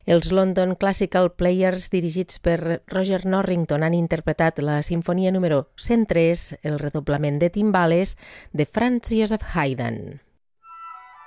Els London Classical Players, dirigits per Roger Norrington, han interpretat la sinfonia número 103, el redoblament de timbales de Franz Joseph Haydn.